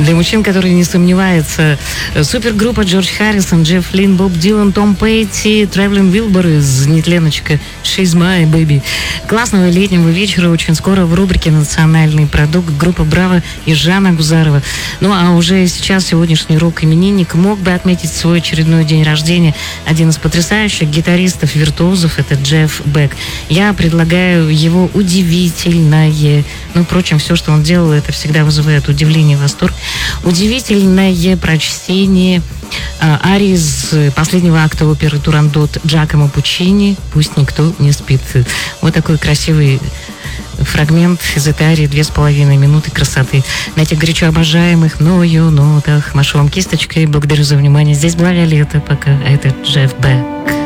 Для мужчин, которые не сомневаются, супергруппа Джордж Харрисон, Джефф Лин, Боб Дилан, Том Петти, Тревелин Вилбер из «Нетленочка», «She's my baby». Классного летнего вечера очень скоро в рубрике «Национальный продукт» группа «Браво» и Жанна Гузарова. Ну а уже сейчас сегодняшний рок-именинник мог бы отметить свой очередной день рождения. Один из потрясающих гитаристов-виртуозов — это Джефф Бек. Я предлагаю его удивительное, ну, впрочем, все, что он делал, это всегда вызывает удивление и восторг. Удивительное прочтение арии из последнего акта оперы «Турандот» Джакомо Пуччини «Пусть никто не спит». Вот такой красивый фрагмент из этой арии, 2,5 минуты красоты. На этих горячо обожаемых мною нотах машу вам кисточкой. Благодарю за внимание. Здесь была Виолетта. Пока. А это Джефф Бек.